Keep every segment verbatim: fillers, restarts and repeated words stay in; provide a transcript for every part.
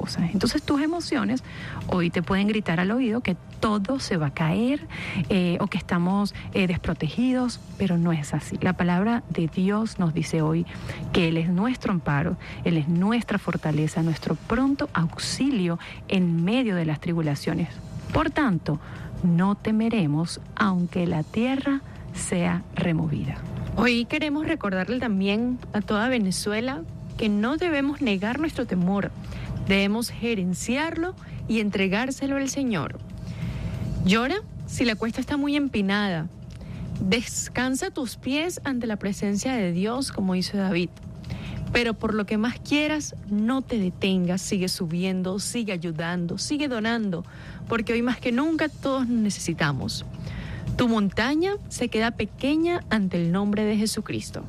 cosas. Entonces tus emociones hoy te pueden gritar al oído que todo se va a caer eh, o que estamos eh, desprotegidos, pero no es así. La palabra de Dios nos dice hoy que Él es nuestro amparo, Él es nuestra fortaleza, nuestro pronto auxilio en medio de las tribulaciones. Por tanto, no temeremos aunque la tierra sea removida. Hoy queremos recordarle también a toda Venezuela que no debemos negar nuestro temor, debemos gerenciarlo y entregárselo al Señor. Llora si la cuesta está muy empinada, descansa tus pies ante la presencia de Dios, como hizo David. Pero por lo que más quieras, no te detengas, sigue subiendo, sigue ayudando, sigue donando, porque hoy más que nunca todos nos necesitamos. Tu montaña se queda pequeña ante el nombre de Jesucristo.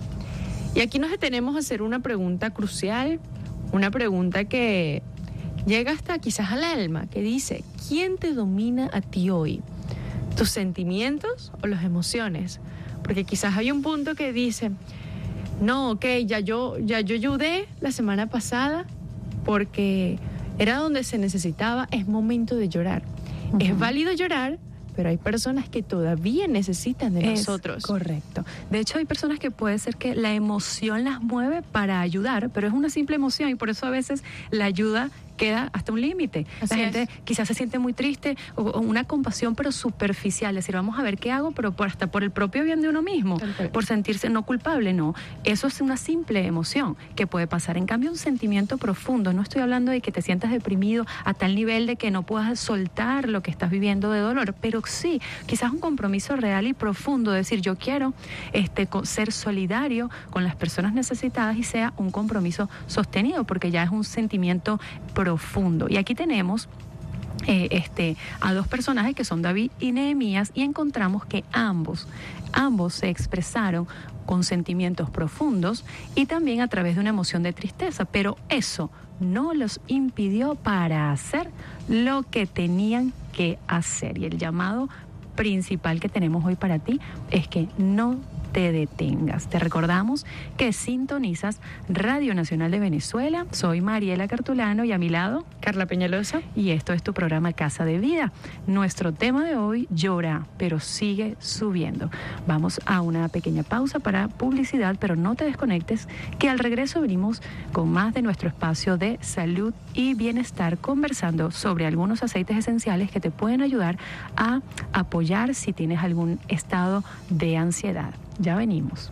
Y aquí nos detenemos a hacer una pregunta crucial, una pregunta que llega hasta quizás al alma, que dice, ¿quién te domina a ti hoy? ¿Tus sentimientos o las emociones? Porque quizás hay un punto que dice, no, ok, ya yo, ya yo ayudé la semana pasada porque era donde se necesitaba, es momento de llorar. Uh-huh. Es válido llorar, pero hay personas que todavía necesitan de es nosotros. Correcto. De hecho, hay personas que puede ser que la emoción las mueve para ayudar, pero es una simple emoción y por eso a veces la ayuda queda hasta un límite. La gente es. quizás se siente muy triste o, o una compasión pero superficial, decir vamos a ver qué hago, pero por, hasta por el propio bien de uno mismo, Perfecto. por sentirse no culpable, no. Eso es una simple emoción que puede pasar. En cambio, un sentimiento profundo, no estoy hablando de que te sientas deprimido a tal nivel de que no puedas soltar lo que estás viviendo de dolor, pero sí, quizás un compromiso real y profundo, de decir yo quiero este, ser solidario con las personas necesitadas y sea un compromiso sostenido, porque ya es un sentimiento profundo. profundo. Y aquí tenemos eh, este, a dos personajes que son David y Nehemías y encontramos que ambos, ambos se expresaron con sentimientos profundos y también a través de una emoción de tristeza, pero eso no los impidió para hacer lo que tenían que hacer. Y el llamado principal que tenemos hoy para ti es que no te detengas. Te recordamos que sintonizas Radio Nacional de Venezuela. Soy Mariela Cartulano y a mi lado Carla Peñalosa. Y esto es tu programa Casa de Vida. Nuestro tema de hoy, llora, pero sigue subiendo. Vamos a una pequeña pausa para publicidad, pero no te desconectes, que al regreso venimos con más de nuestro espacio de salud y bienestar, conversando sobre algunos aceites esenciales que te pueden ayudar a apoyar si tienes algún estado de ansiedad. Ya venimos.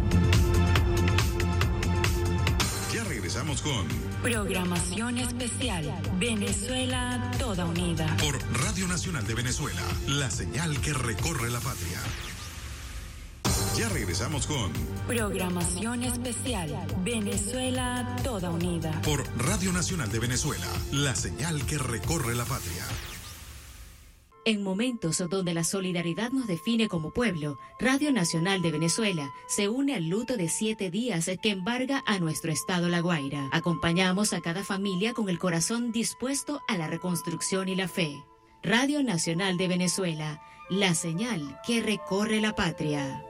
Ya regresamos con Programación Especial Venezuela Toda Unida por Radio Nacional de Venezuela, la señal que recorre la patria. Ya regresamos con Programación Especial Venezuela Toda Unida por Radio Nacional de Venezuela, la señal que recorre la patria. En momentos donde la solidaridad nos define como pueblo, Radio Nacional de Venezuela se une al luto de siete días que embarga a nuestro estado La Guaira. Acompañamos a cada familia con el corazón dispuesto a la reconstrucción y la fe. Radio Nacional de Venezuela, la señal que recorre la patria.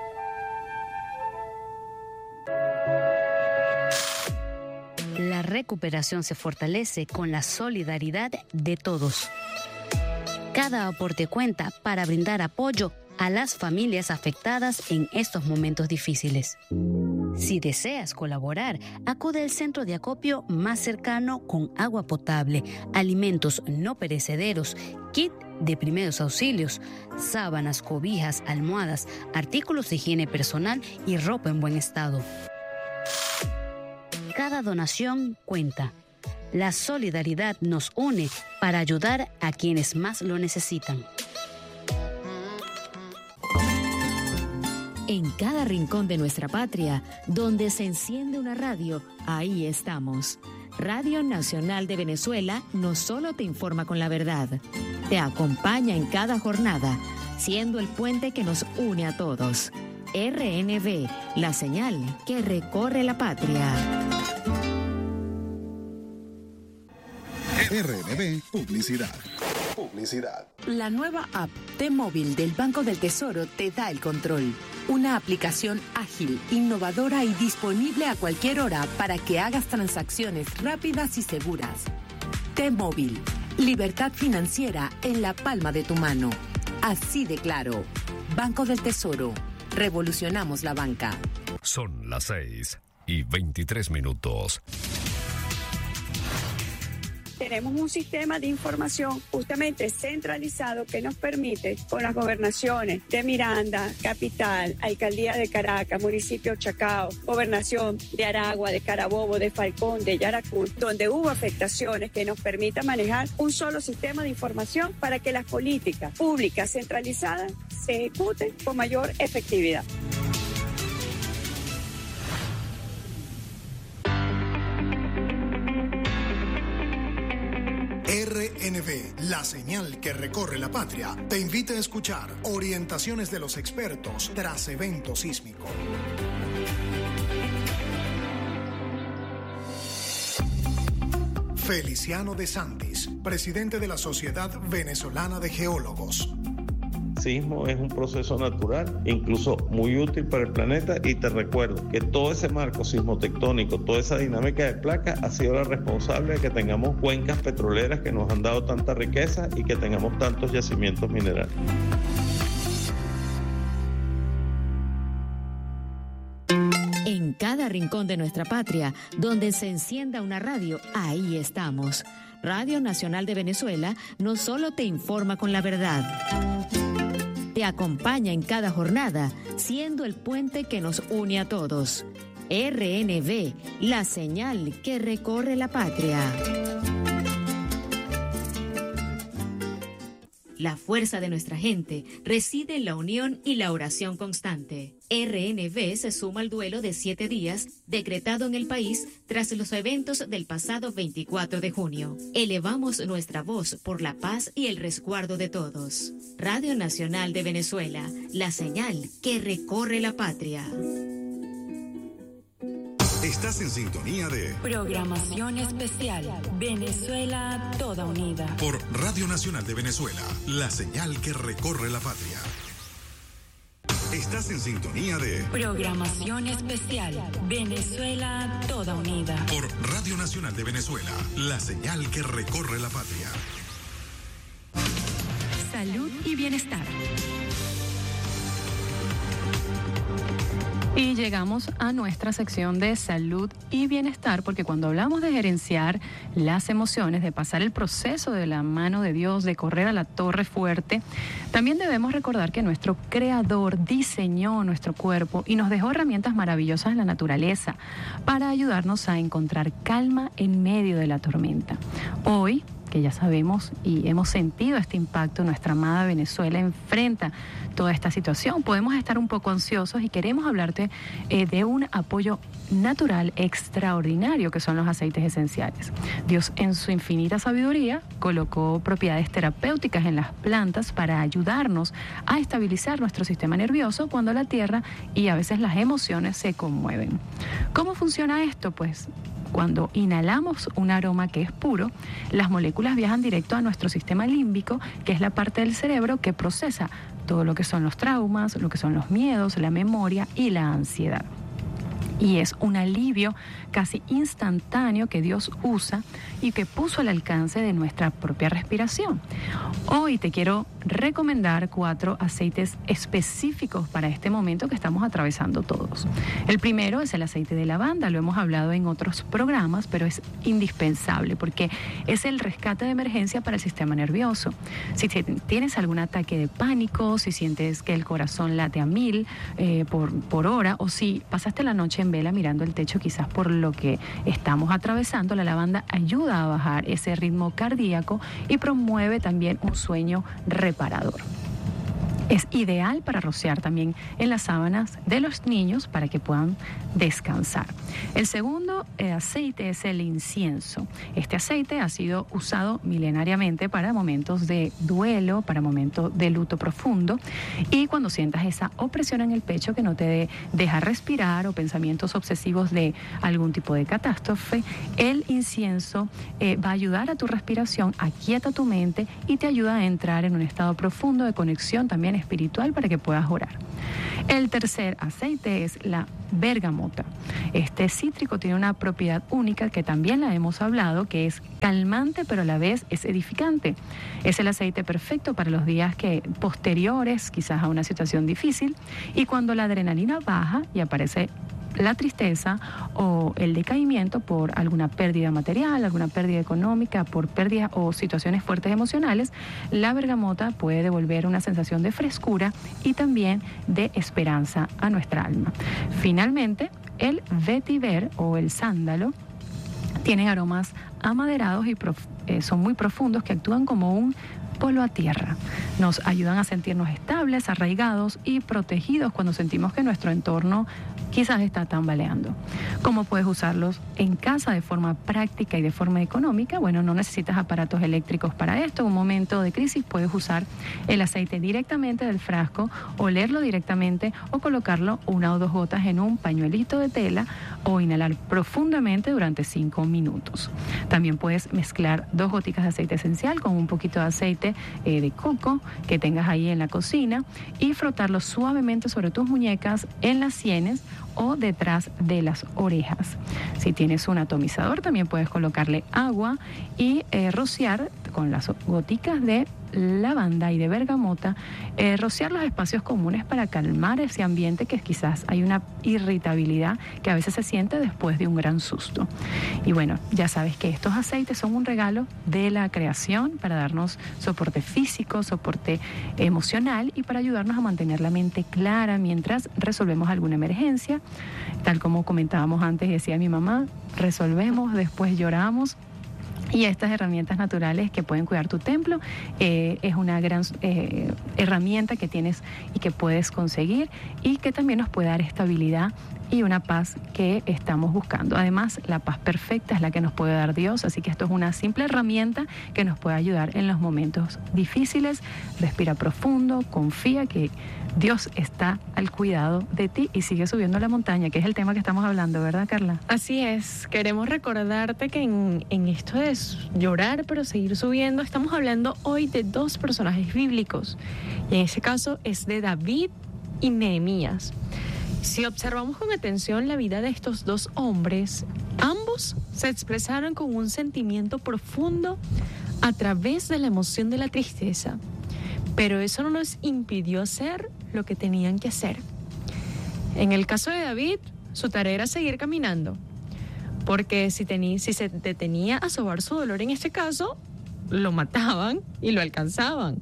La recuperación se fortalece con la solidaridad de todos. Cada aporte cuenta para brindar apoyo a las familias afectadas en estos momentos difíciles. Si deseas colaborar, acude al centro de acopio más cercano con agua potable, alimentos no perecederos, kit de primeros auxilios, sábanas, cobijas, almohadas, artículos de higiene personal y ropa en buen estado. Cada donación cuenta. La solidaridad nos une para ayudar a quienes más lo necesitan. En cada rincón de nuestra patria, donde se enciende una radio, ahí estamos. Radio Nacional de Venezuela no solo te informa con la verdad, te acompaña en cada jornada, siendo el puente que nos une a todos. R N V, la señal que recorre la patria. R N V Publicidad. publicidad. La nueva app T-Móvil del Banco del Tesoro te da el control. Una aplicación ágil, innovadora y disponible a cualquier hora para que hagas transacciones rápidas y seguras. T-Móvil, libertad financiera en la palma de tu mano. Así de claro. Banco del Tesoro. Revolucionamos la banca. Son las seis y veintitrés minutos. Tenemos un sistema de información justamente centralizado que nos permite, con las gobernaciones de Miranda, Capital, Alcaldía de Caracas, Municipio Chacao, Gobernación de Aragua, de Carabobo, de Falcón, de Yaracuy, donde hubo afectaciones, que nos permita manejar un solo sistema de información para que las políticas públicas centralizadas se ejecuten con mayor efectividad. R N V, la señal que recorre la patria, te invita a escuchar orientaciones de los expertos tras evento sísmico. Feliciano de Santis, presidente de la Sociedad Venezolana de Geólogos. Sismo es un proceso natural, incluso muy útil para el planeta, y te recuerdo que todo ese marco sismotectónico, toda esa dinámica de placas ha sido la responsable de que tengamos cuencas petroleras que nos han dado tanta riqueza y que tengamos tantos yacimientos minerales. En cada rincón de nuestra patria, donde se encienda una radio, ahí estamos. Radio Nacional de Venezuela no solo te informa con la verdad, te acompaña en cada jornada, siendo el puente que nos une a todos. R N V, la señal que recorre la patria. La fuerza de nuestra gente reside en la unión y la oración constante. R N V se suma al duelo de siete días decretado en el país tras los eventos del pasado veinticuatro de junio. Elevamos nuestra voz por la paz y el resguardo de todos. Radio Nacional de Venezuela, la señal que recorre la patria. Estás en sintonía de Programación Especial Venezuela Toda Unida por Radio Nacional de Venezuela, la señal que recorre la patria. Estás en sintonía de Programación Especial Venezuela Toda Unida por Radio Nacional de Venezuela, la señal que recorre la patria. Salud y bienestar. Y llegamos a nuestra sección de salud y bienestar, porque cuando hablamos de gerenciar las emociones, de pasar el proceso de la mano de Dios, de correr a la torre fuerte, también debemos recordar que nuestro Creador diseñó nuestro cuerpo y nos dejó herramientas maravillosas en la naturaleza para ayudarnos a encontrar calma en medio de la tormenta. Hoy, que ya sabemos y hemos sentido este impacto, nuestra amada Venezuela enfrenta toda esta situación. Podemos estar un poco ansiosos y queremos hablarte eh, de un apoyo natural extraordinario que son los aceites esenciales. Dios, en su infinita sabiduría, colocó propiedades terapéuticas en las plantas para ayudarnos a estabilizar nuestro sistema nervioso cuando la tierra y a veces las emociones se conmueven. ¿Cómo funciona esto? Pues cuando inhalamos un aroma que es puro, las moléculas viajan directo a nuestro sistema límbico, que es la parte del cerebro que procesa todo lo que son los traumas, lo que son los miedos, la memoria y la ansiedad. Y es un alivio casi instantáneo que Dios usa y que puso al alcance de nuestra propia respiración. Hoy te quiero recomendar cuatro aceites específicos para este momento que estamos atravesando todos. El primero es el aceite de lavanda, lo hemos hablado en otros programas, pero es indispensable porque es el rescate de emergencia para el sistema nervioso. Si tienes algún ataque de pánico, si sientes que el corazón late a mil eh, por, por hora, o si pasaste la noche en vela mirando el techo quizás por lo que estamos atravesando, la lavanda ayuda a bajar ese ritmo cardíaco y promueve también un sueño reparador. Es ideal para rociar también en las sábanas de los niños para que puedan descansar. El segundo eh, aceite es el incienso. Este aceite ha sido usado milenariamente para momentos de duelo, para momentos de luto profundo, y cuando sientas esa opresión en el pecho que no te deja respirar o pensamientos obsesivos de algún tipo de catástrofe, el incienso eh, va a ayudar a tu respiración, aquieta tu mente y te ayuda a entrar en un estado profundo de conexión también espiritual para que puedas orar. El tercer aceite es la bergamota. Este cítrico tiene una propiedad única que también la hemos hablado, que es calmante pero a la vez es edificante. Es el aceite perfecto para los días que posteriores quizás a una situación difícil, y cuando la adrenalina baja y aparece la tristeza o el decaimiento por alguna pérdida material, alguna pérdida económica, por pérdida o situaciones fuertes emocionales, la bergamota puede devolver una sensación de frescura y también de esperanza a nuestra alma. Finalmente, el vetiver o el sándalo tienen aromas amaderados y prof- eh, son muy profundos, que actúan como un polo a tierra. Nos ayudan a sentirnos estables, arraigados y protegidos cuando sentimos que nuestro entorno quizás está tambaleando. ¿Cómo puedes usarlos en casa de forma práctica y de forma económica? Bueno, no necesitas aparatos eléctricos para esto. En un momento de crisis puedes usar el aceite directamente del frasco, olerlo directamente o colocarlo una o dos gotas en un pañuelito de tela o inhalar profundamente durante cinco minutos. También puedes mezclar dos goticas de aceite esencial con un poquito de aceite eh, de coco que tengas ahí en la cocina y frotarlo suavemente sobre tus muñecas, en las sienes o detrás de las orejas. Si tienes un atomizador, también puedes colocarle agua y eh, rociar con las goticas de lavanda y de bergamota, eh, rociar los espacios comunes para calmar ese ambiente que quizás hay una irritabilidad que a veces se siente después de un gran susto. Y bueno, ya sabes que estos aceites son un regalo de la creación para darnos soporte físico, soporte emocional y para ayudarnos a mantener la mente clara mientras resolvemos alguna emergencia. Tal como comentábamos antes, decía mi mamá, resolvemos, después lloramos. Y estas herramientas naturales que pueden cuidar tu templo eh, es una gran eh, herramienta que tienes y que puedes conseguir y que también nos puede dar estabilidad y una paz que estamos buscando. Además, la paz perfecta es la que nos puede dar Dios, así que esto es una simple herramienta que nos puede ayudar en los momentos difíciles. Respira profundo, confía que Dios está al cuidado de ti y sigue subiendo la montaña, que es el tema que estamos hablando, ¿verdad, Carla? Así es, queremos recordarte que en, en esto de llorar pero seguir subiendo, estamos hablando hoy de dos personajes bíblicos, y en este caso es de David y Nehemías. Si observamos con atención la vida de estos dos hombres, ambos se expresaron con un sentimiento profundo a través de la emoción de la tristeza, pero eso no nos impidió hacer lo que tenían que hacer. En el caso de David, su tarea era seguir caminando, porque si, tenía, si se detenía a sobar su dolor en este caso, lo mataban y lo alcanzaban.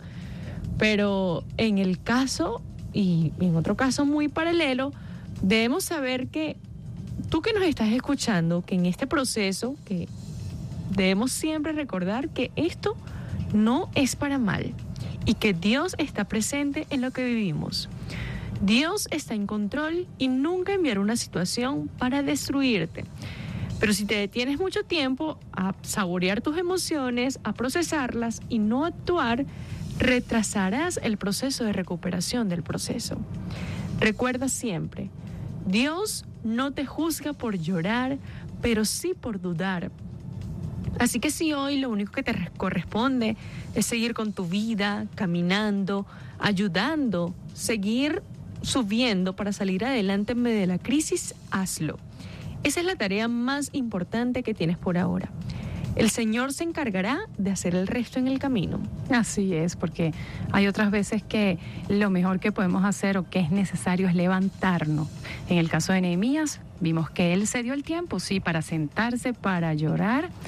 Pero en el caso, y en otro caso muy paralelo, debemos saber que tú que nos estás escuchando, que en este proceso, que debemos siempre recordar que esto no es para mal y que Dios está presente en lo que vivimos. Dios está en control y nunca enviará una situación para destruirte. Pero si te detienes mucho tiempo a saborear tus emociones, a procesarlas y no actuar, retrasarás el proceso de recuperación del proceso. Recuerda siempre, Dios no te juzga por llorar, pero sí por dudar. Así que si hoy lo único que te corresponde es seguir con tu vida, caminando, ayudando, seguir subiendo para salir adelante en medio de la crisis, hazlo. Esa es la tarea más importante que tienes por ahora. El Señor se encargará de hacer el resto en el camino. Así es, porque hay otras veces que lo mejor que podemos hacer o que es necesario es levantarnos. En el caso de Nehemías, vimos que él se dio el tiempo, sí, para sentarse, para llorar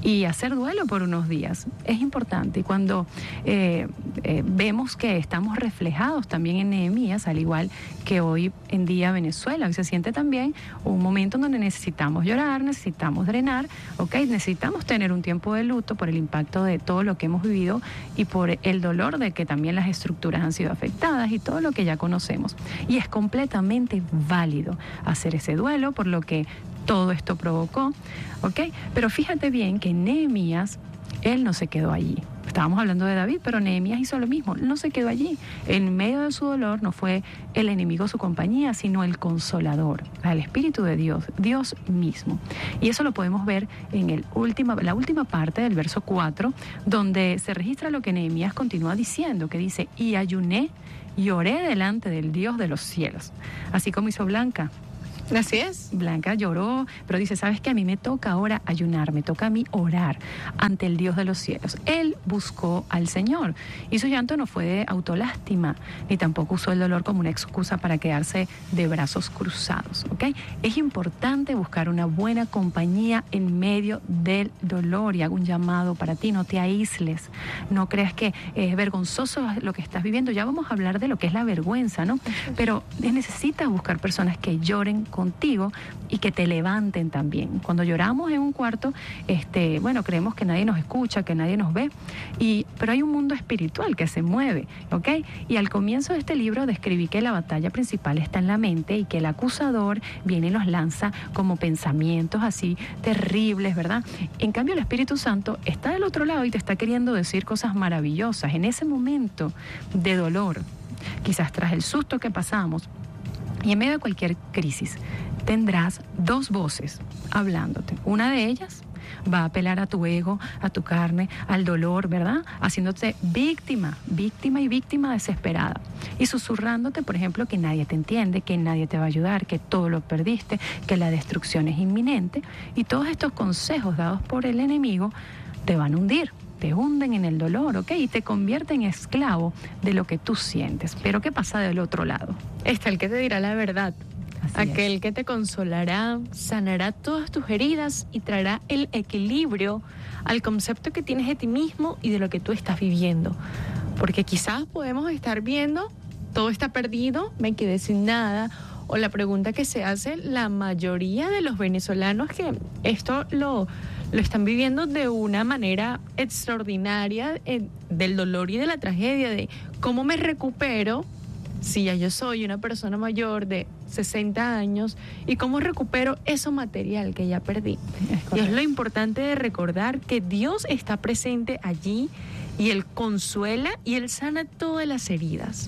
y hacer duelo por unos días. Es importante. Y cuando eh, eh, vemos que estamos reflejados también en Nehemías, al igual que hoy en día Venezuela, hoy se siente también un momento en donde necesitamos llorar, necesitamos drenar, ¿ok? Necesitamos tener un tiempo de luto por el impacto de todo lo que hemos vivido y por el dolor de que también las estructuras han sido afectadas y todo lo que ya conocemos. Y es completamente válido hacer ese duelo por lo que todo esto provocó, ¿ok? Pero fíjate bien que Nehemías, él no se quedó allí. Estábamos hablando de David, pero Nehemías hizo lo mismo, no se quedó allí. En medio de su dolor no fue el enemigo su compañía, sino el consolador, el Espíritu de Dios, Dios mismo. Y eso lo podemos ver en el última, la última parte del verso cuatro, donde se registra lo que Nehemías continúa diciendo, que dice, y ayuné y oré delante del Dios de los cielos, así como hizo Blanca. Así es. Blanca lloró, pero dice, ¿sabes qué? A mí me toca ahora ayunar, me toca a mí orar ante el Dios de los cielos. Él buscó al Señor y su llanto no fue de autolástima, ni tampoco usó el dolor como una excusa para quedarse de brazos cruzados, ¿ok? Es importante buscar una buena compañía en medio del dolor, y hago un llamado para ti, no te aísles, no creas que es vergonzoso lo que estás viviendo. Ya vamos a hablar de lo que es la vergüenza, ¿no? Pero necesitas buscar personas que lloren contigo y que te levanten también. Cuando lloramos en un cuarto, este, bueno, creemos que nadie nos escucha, que nadie nos ve, y, pero hay un mundo espiritual que se mueve, ¿ok? Y al comienzo de este libro describí que la batalla principal está en la mente y que el acusador viene y los lanza como pensamientos así terribles, ¿verdad? En cambio, el Espíritu Santo está del otro lado y te está queriendo decir cosas maravillosas. En ese momento de dolor, quizás tras el susto que pasamos, y en medio de cualquier crisis, tendrás dos voces hablándote. Una de ellas va a apelar a tu ego, a tu carne, al dolor, ¿verdad? Haciéndote víctima, víctima y víctima desesperada. Y susurrándote, por ejemplo, que nadie te entiende, que nadie te va a ayudar, que todo lo perdiste, que la destrucción es inminente. Y todos estos consejos dados por el enemigo te van a hundir. Te hunden en el dolor, ¿ok? Y te convierten en esclavo de lo que tú sientes. Pero ¿qué pasa del otro lado? Está el que te dirá la verdad. Así Aquel es. que te consolará, sanará todas tus heridas y traerá el equilibrio al concepto que tienes de ti mismo y de lo que tú estás viviendo. Porque quizás podemos estar viendo, todo está perdido, me quedé sin nada. O la pregunta que se hace la mayoría de los venezolanos, que esto lo... lo están viviendo de una manera extraordinaria, eh, del dolor y de la tragedia, de cómo me recupero si ya yo soy una persona mayor de sesenta años y cómo recupero eso material que ya perdí. Es y es lo importante de recordar que Dios está presente allí y Él consuela y Él sana todas las heridas.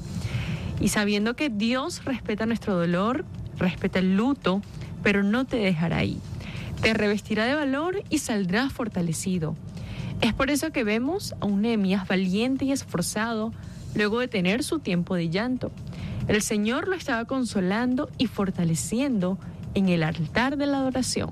Y sabiendo que Dios respeta nuestro dolor, respeta el luto, pero no te dejará ahí. Te revestirá de valor y saldrás fortalecido. Es por eso que vemos a un Nehemías valiente y esforzado luego de tener su tiempo de llanto. El Señor lo estaba consolando y fortaleciendo en el altar de la adoración.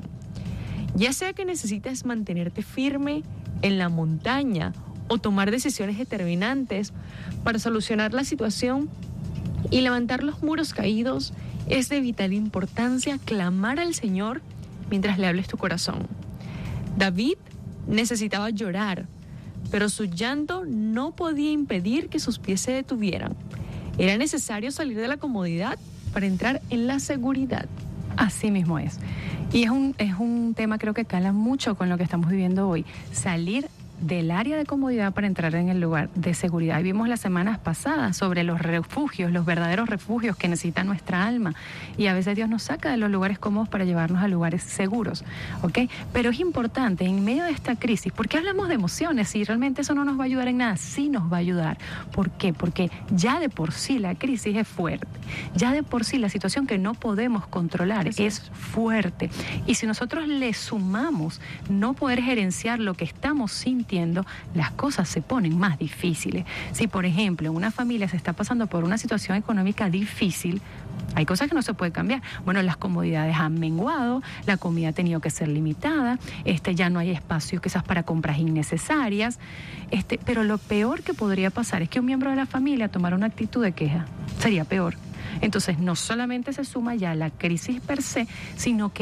Ya sea que necesites mantenerte firme en la montaña o tomar decisiones determinantes para solucionar la situación y levantar los muros caídos, es de vital importancia clamar al Señor mientras le hables tu corazón. David necesitaba llorar, pero su llanto no podía impedir que sus pies se detuvieran. Era necesario salir de la comodidad para entrar en la seguridad. Así mismo es. Y es un, es un tema, creo que cala mucho con lo que estamos viviendo hoy. Salir del área de comodidad para entrar en el lugar de seguridad. Y vimos las semanas pasadas sobre los refugios, los verdaderos refugios que necesita nuestra alma. Y a veces Dios nos saca de los lugares cómodos para llevarnos a lugares seguros, ¿ok? Pero es importante, en medio de esta crisis, ¿por qué hablamos de emociones? Y realmente eso no nos va a ayudar en nada. Sí nos va a ayudar. ¿Por qué? Porque ya de por sí la crisis es fuerte. Ya de por sí la situación que no podemos controlar es, es fuerte. Y si nosotros le sumamos no poder gerenciar lo que estamos sintiendo, las cosas se ponen más difíciles. Si, por ejemplo, una familia se está pasando por una situación económica difícil, hay cosas que no se puede cambiar. Bueno, las comodidades han menguado, la comida ha tenido que ser limitada, este, ya no hay espacio quizás para compras innecesarias, este, pero lo peor que podría pasar es que un miembro de la familia tomara una actitud de queja. Sería peor. Entonces, no solamente se suma ya la crisis per se, sino que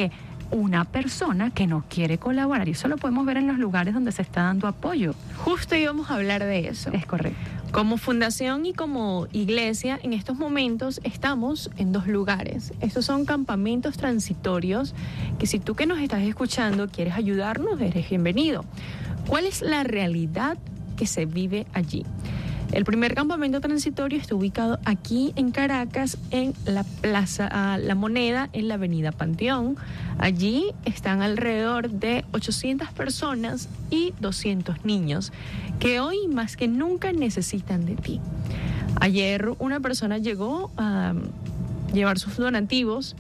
una persona que no quiere colaborar. Y eso lo podemos ver en los lugares donde se está dando apoyo. Justo íbamos a hablar de eso. Es correcto. Como fundación y como iglesia, en estos momentos estamos en dos lugares. Estos son campamentos transitorios que si tú que nos estás escuchando quieres ayudarnos, eres bienvenido. ¿Cuál es la realidad que se vive allí? El primer campamento transitorio está ubicado aquí en Caracas, en la Plaza La Moneda, en la Avenida Panteón. Allí están alrededor de ochocientas personas y doscientos niños que hoy más que nunca necesitan de ti. Ayer una persona llegó a llevar sus donativos,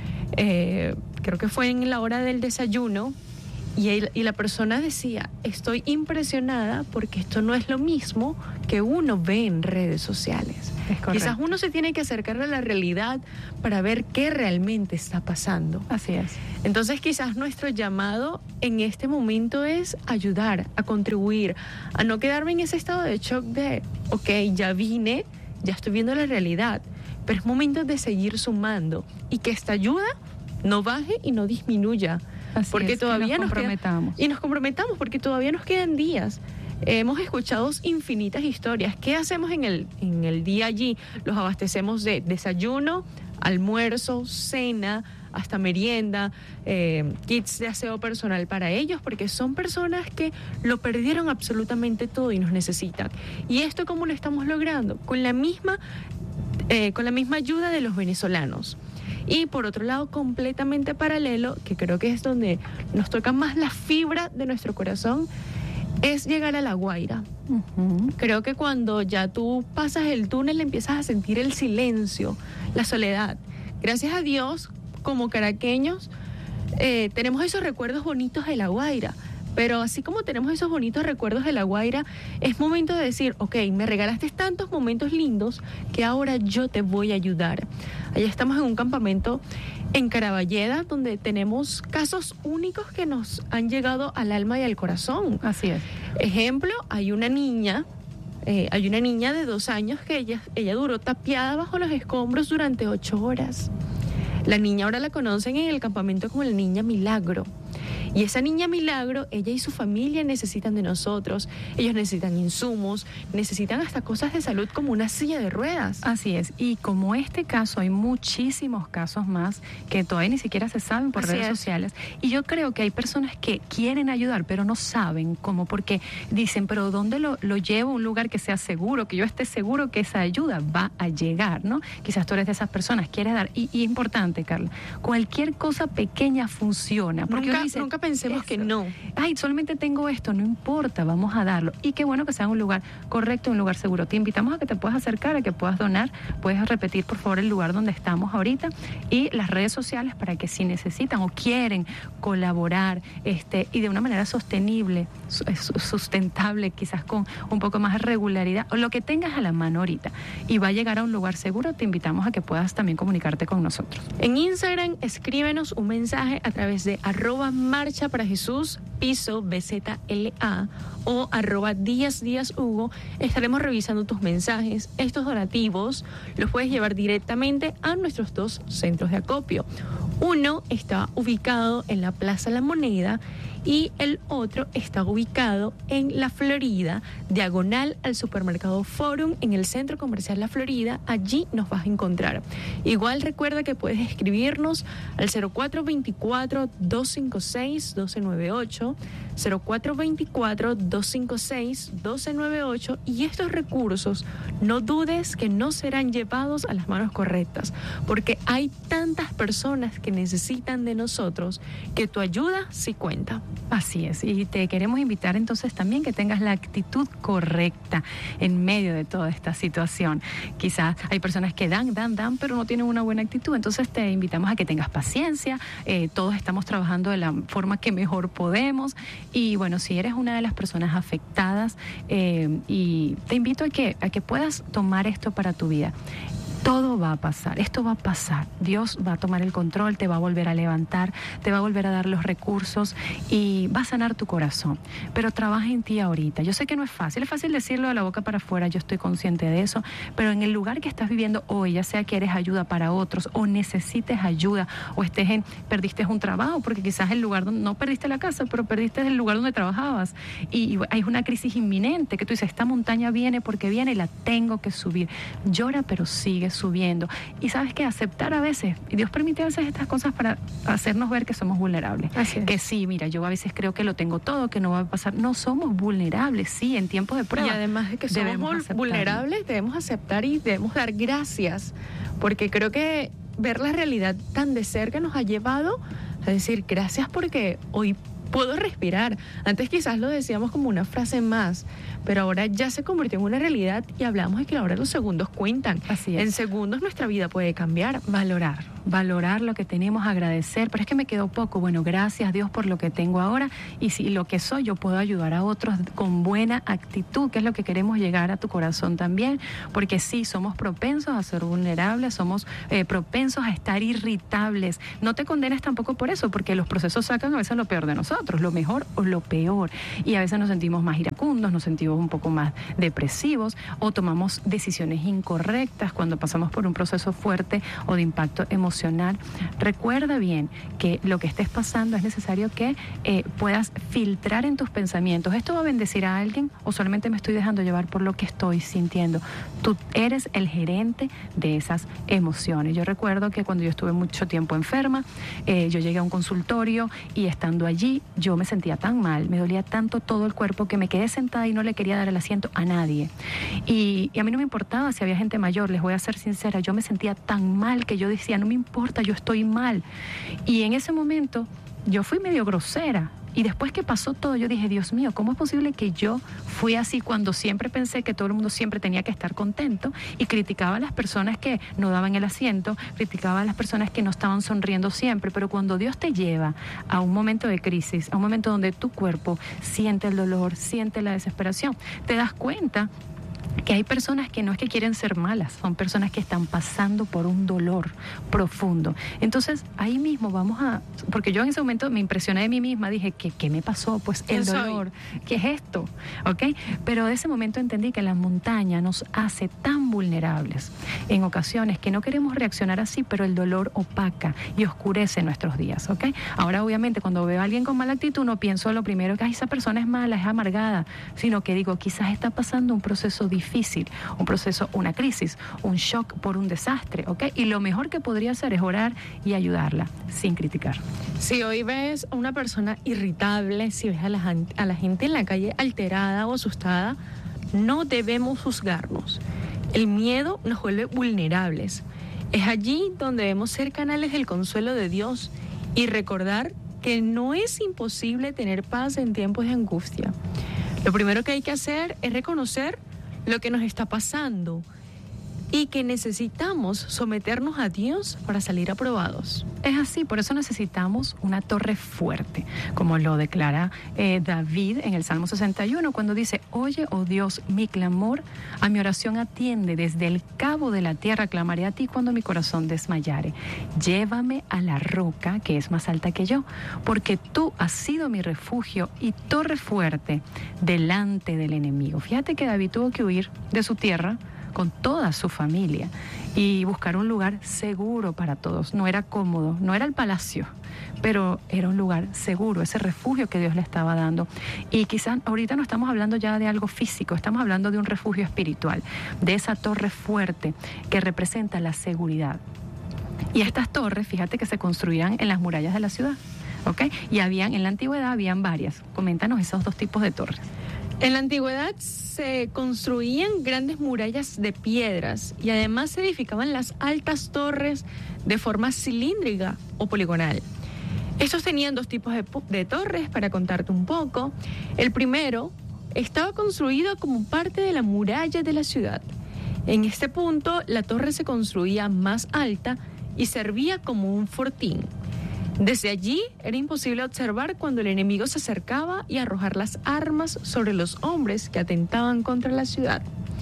eh, creo que fue en la hora del desayuno, Y, él, y la persona decía, estoy impresionada porque esto no es lo mismo que uno ve en redes sociales. Quizás uno se tiene que acercar a la realidad para ver qué realmente está pasando. Así es. Entonces quizás nuestro llamado en este momento es ayudar, a contribuir, a no quedarme en ese estado de shock de, ok, ya vine, ya estoy viendo la realidad, pero es momento de seguir sumando y que esta ayuda no baje y no disminuya. Así porque es, todavía nos nos comprometamos. Queda, y nos comprometamos porque todavía nos quedan días. Eh, hemos escuchado infinitas historias. ¿Qué hacemos en el, en el día allí? Los abastecemos de desayuno, almuerzo, cena, hasta merienda, eh, kits de aseo personal para ellos, porque son personas que lo perdieron absolutamente todo y nos necesitan. ¿Y esto cómo lo estamos logrando? Con la misma, eh, con la misma ayuda de los venezolanos. Y por otro lado, completamente paralelo, que creo que es donde nos toca más la fibra de nuestro corazón, es llegar a La Guaira. Uh-huh. Creo que cuando ya tú pasas el túnel empiezas a sentir el silencio, la soledad. Gracias a Dios, como caraqueños, eh, tenemos esos recuerdos bonitos de La Guaira. Pero así como tenemos esos bonitos recuerdos de La Guaira, es momento de decir, ok, me regalaste tantos momentos lindos que ahora yo te voy a ayudar. Allá estamos en un campamento en Caraballeda, donde tenemos casos únicos que nos han llegado al alma y al corazón. Así es. Ejemplo, hay una niña, eh, hay una niña de dos años que ella, ella duró tapiada bajo los escombros durante ocho horas. La niña ahora la conocen en el campamento como la Niña Milagro. Y esa niña milagro, ella y su familia necesitan de nosotros. Ellos necesitan insumos, necesitan hasta cosas de salud como una silla de ruedas. Así es. Y como este caso, hay muchísimos casos más que todavía ni siquiera se saben por Así redes es. sociales. Y yo creo que hay personas que quieren ayudar, pero no saben cómo, porque dicen, pero ¿dónde lo, lo llevo a un lugar que sea seguro, que yo esté seguro que esa ayuda va a llegar, ¿no? Quizás tú eres de esas personas, quieres dar. Y, y importante, Carla, cualquier cosa pequeña funciona. Porque Nunca, dice, nunca pensemos eso. que no. Ay, solamente tengo esto, no importa, vamos a darlo. Y qué bueno que sea un lugar correcto, un lugar seguro. Te invitamos a que te puedas acercar, a que puedas donar. Puedes repetir, por favor, el lugar donde estamos ahorita y las redes sociales para que si necesitan o quieren colaborar este y de una manera sostenible, sustentable, quizás con un poco más de regularidad, o lo que tengas a la mano ahorita y va a llegar a un lugar seguro, te invitamos a que puedas también comunicarte con nosotros. En Instagram, escríbenos un mensaje a través de arroba marcha para Jesús, piso B Z L A o arroba Díaz Díaz Hugo. Estaremos revisando tus mensajes. Estos donativos los puedes llevar directamente a nuestros dos centros de acopio. Uno está ubicado en la Plaza La Moneda y el otro está ubicado en La Florida, diagonal al supermercado Forum, en el Centro Comercial La Florida. Allí nos vas a encontrar. Igual recuerda que puedes escribirnos al cero cuatro dos cuatro, dos cinco seis, uno dos nueve ocho, cero cuatro dos cuatro, dos cinco seis, uno dos nueve ocho, y estos recursos no dudes que no serán llevados a las manos correctas, porque hay tantas personas que necesitan de nosotros que tu ayuda sí cuenta. Así es, y te queremos invitar entonces también que tengas la actitud correcta en medio de toda esta situación. Quizás hay personas que dan, dan, dan, pero no tienen una buena actitud, entonces te invitamos a que tengas paciencia, eh, todos estamos trabajando de la forma que mejor podemos, y bueno, si eres una de las personas afectadas, eh, y te invito a que, a que puedas tomar esto para tu vida. Todo va a pasar, esto va a pasar. Dios va a tomar el control, te va a volver a levantar, te va a volver a dar los recursos y va a sanar tu corazón. Pero trabaja en ti ahorita. Yo sé que no es fácil, es fácil decirlo de la boca para afuera, yo estoy consciente de eso, pero en el lugar que estás viviendo hoy, ya sea que eres ayuda para otros o necesites ayuda o estés en, perdiste un trabajo, porque quizás el lugar donde, no perdiste la casa, pero perdiste el lugar donde trabajabas y, y hay una crisis inminente que tú dices, esta montaña viene porque viene y la tengo que subir. Llora, pero sigue subiendo. Y sabes que aceptar a veces, y Dios permite a veces estas cosas para hacernos ver que somos vulnerables. Así es. Que sí, mira, yo a veces creo que lo tengo todo, que no va a pasar. No somos vulnerables, sí, en tiempos de prueba. Y además de que somos vulnerables, debemos aceptar y debemos dar gracias, porque creo que ver la realidad tan de cerca nos ha llevado a decir gracias porque hoy puedo respirar. Antes quizás lo decíamos como una frase más, pero ahora ya se convirtió en una realidad y hablamos de que ahora los segundos cuentan. Así es. En segundos nuestra vida puede cambiar. Valorar, valorar lo que tenemos, agradecer, pero es que me quedó poco. Bueno, gracias Dios por lo que tengo ahora y si lo que soy yo puedo ayudar a otros con buena actitud, que es lo que queremos llegar a tu corazón también, porque sí, somos propensos a ser vulnerables, somos eh, propensos a estar irritables. No te condenes tampoco por eso, porque los procesos sacan a veces lo peor de nosotros, lo mejor o lo peor, y a veces nos sentimos más iracundos, nos sentimos un poco más depresivos o tomamos decisiones incorrectas cuando pasamos por un proceso fuerte o de impacto emocional. Recuerda bien que lo que estés pasando es necesario que eh, puedas filtrar en tus pensamientos. ¿Esto va a bendecir a alguien o solamente me estoy dejando llevar por lo que estoy sintiendo? Tú eres el gerente de esas emociones. Yo recuerdo que cuando yo estuve mucho tiempo enferma, eh, yo llegué a un consultorio y estando allí yo me sentía tan mal, me dolía tanto todo el cuerpo que me quedé sentada y no le quería dar el asiento a nadie. Y, y a mí no me importaba si había gente mayor, les voy a ser sincera, yo me sentía tan mal que yo decía, no me importa, yo estoy mal. Y en ese momento yo fui medio grosera. Y después que pasó todo, yo dije, Dios mío, ¿cómo es posible que yo fui así cuando siempre pensé que todo el mundo siempre tenía que estar contento? Y criticaba a las personas que no daban el asiento, criticaba a las personas que no estaban sonriendo siempre. Pero cuando Dios te lleva a un momento de crisis, a un momento donde tu cuerpo siente el dolor, siente la desesperación, te das cuenta que hay personas que no es que quieren ser malas, son personas que están pasando por un dolor profundo. Entonces, ahí mismo vamos a... Porque yo en ese momento me impresioné de mí misma, dije, ¿qué, qué me pasó? Pues el dolor. ¿Qué es esto? ¿Ok? Pero de ese momento entendí que la montaña nos hace tan vulnerables en ocasiones que no queremos reaccionar así, pero el dolor opaca y oscurece nuestros días, ¿ok? Ahora, obviamente, cuando veo a alguien con mala actitud, no pienso lo primero que ay, esa persona es mala, es amargada, sino que digo, quizás está pasando un proceso difícil. difícil, un proceso, una crisis, un shock por un desastre, ¿ok? Y lo mejor que podría hacer es orar y ayudarla, sin criticar. Si hoy ves a una persona irritable, si ves a la, a la gente en la calle alterada o asustada, no debemos juzgarnos. El miedo nos vuelve vulnerables. Es allí donde debemos ser canales del consuelo de Dios y recordar que no es imposible tener paz en tiempos de angustia. Lo primero que hay que hacer es reconocer lo que nos está pasando y que necesitamos someternos a Dios para salir aprobados. Es así, por eso necesitamos una torre fuerte, como lo declara eh, David en el Salmo sesenta y uno, cuando dice, oye, oh Dios, mi clamor, a mi oración atiende, desde el cabo de la tierra clamaré a ti cuando mi corazón desmayare. Llévame a la roca que es más alta que yo, porque tú has sido mi refugio y torre fuerte delante del enemigo. Fíjate que David tuvo que huir de su tierra con toda su familia y buscar un lugar seguro para todos. No era cómodo, no era el palacio, pero era un lugar seguro, ese refugio que Dios le estaba dando. Y quizás ahorita no estamos hablando ya de algo físico, estamos hablando de un refugio espiritual, de esa torre fuerte que representa la seguridad. Y estas torres, fíjate que se construían en las murallas de la ciudad, ¿ok? Y habían, en la antigüedad habían varias. Coméntanos esos dos tipos de torres. En la antigüedad se construían grandes murallas de piedras y además se edificaban las altas torres de forma cilíndrica o poligonal. Estos tenían dos tipos de, de torres, para contarte un poco. El primero estaba construido como parte de la muralla de la ciudad. En este punto, la torre se construía más alta y servía como un fortín. Desde allí era imposible observar cuando el enemigo se acercaba y arrojar las armas sobre los hombres que atentaban contra la ciudad.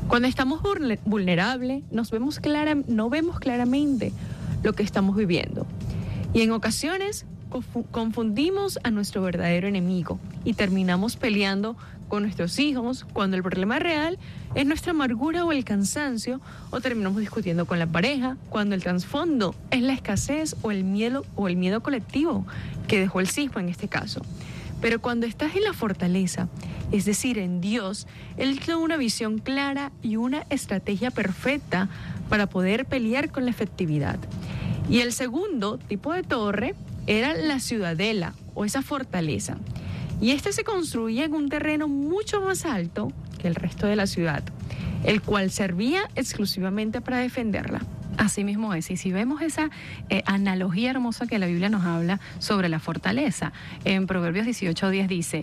Cuando estamos vulnerables, nos vemos clara, no vemos claramente lo que estamos viviendo. Y en ocasiones confundimos a nuestro verdadero enemigo y terminamos peleando con nuestros hijos cuando el problema real es nuestra amargura o el cansancio, o terminamos discutiendo con la pareja cuando el trasfondo es la escasez o el miedo o el miedo colectivo que dejó el sismo en este caso. Pero cuando estás en la fortaleza, es decir, en Dios, Él te da una visión clara y una estrategia perfecta para poder pelear con la efectividad. Y el segundo tipo de torre era la ciudadela o esa fortaleza. Y este se construía en un terreno mucho más alto que el resto de la ciudad, el cual servía exclusivamente para defenderla. Así mismo es, y si vemos esa eh, analogía hermosa que la Biblia nos habla sobre la fortaleza, en Proverbios dieciocho diez dice,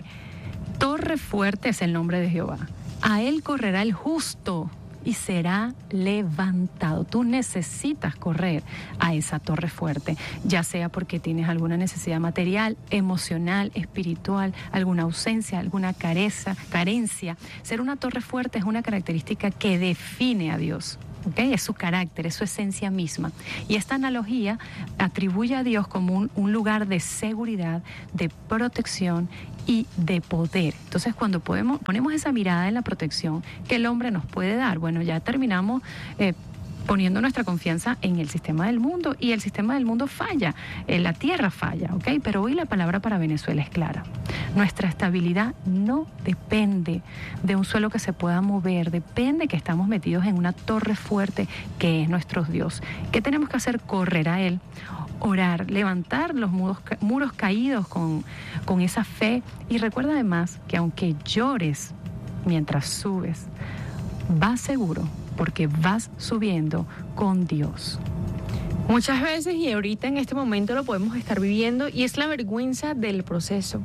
torre fuerte es el nombre de Jehová, a él correrá el justo y será levantado. Tú necesitas correr a esa torre fuerte, ya sea porque tienes alguna necesidad material, emocional, espiritual, alguna ausencia, alguna careza, carencia. Ser una torre fuerte es una característica que define a Dios. ¿Okay? Es su carácter, es su esencia misma. Y esta analogía atribuye a Dios como un, un lugar de seguridad, de protección y de poder. Entonces, cuando podemos, ponemos esa mirada en la protección que el hombre nos puede dar, bueno, ya terminamos eh, poniendo nuestra confianza en el sistema del mundo, y el sistema del mundo falla, eh, la tierra falla, ¿ok? Pero hoy la palabra para Venezuela es clara. Nuestra estabilidad no depende de un suelo que se pueda mover, depende que estamos metidos en una torre fuerte que es nuestro Dios. ¿Qué tenemos que hacer? Correr a Él, orar, levantar los muros, muros caídos con, con esa fe, y recuerda además que aunque llores mientras subes, vas seguro, porque vas subiendo con Dios. Muchas veces, y ahorita en este momento lo podemos estar viviendo, y es la vergüenza del proceso.